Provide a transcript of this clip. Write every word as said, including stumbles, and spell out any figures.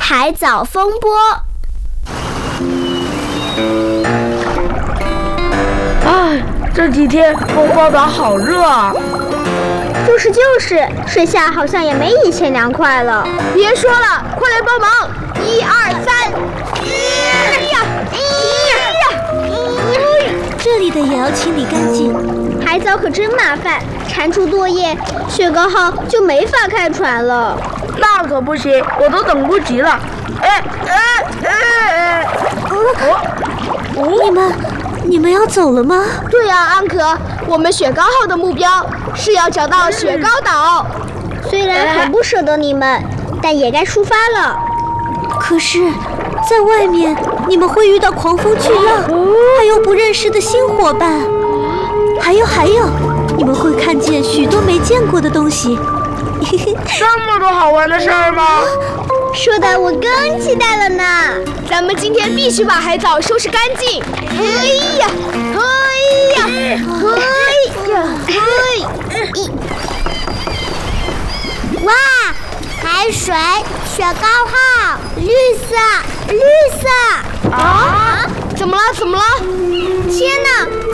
海藻风波。 哎，这几天风暴岛好热啊！ 就是就是，水下好像也没以前凉快了。 别说了，快来帮忙！一二三，一呀一呀！ 这里的也要清理干净。 海藻可真麻烦，铲除多叶，雪糕号就没法开船了。 那可不行，我都等不及了。哎哎哎哎！ 哦哦！你们，你们要走了吗？ 对呀、啊，安可，我们雪糕号的目标是要找到雪糕岛。 虽然很不舍得你们，但也该出发了。 可是，在外面你们会遇到狂风巨浪，还有不认识的新伙伴，还有还有，你们会看见许多没见过的东西。 这么多好玩的事儿吗？ 说的我更期待了呢！ 咱们今天必须把海藻收拾干净。哎呀，哎呀，哎呀，哎！ 哇，海水，雪糕号，绿色，绿色！ 啊？怎么了？怎么了？ 天哪，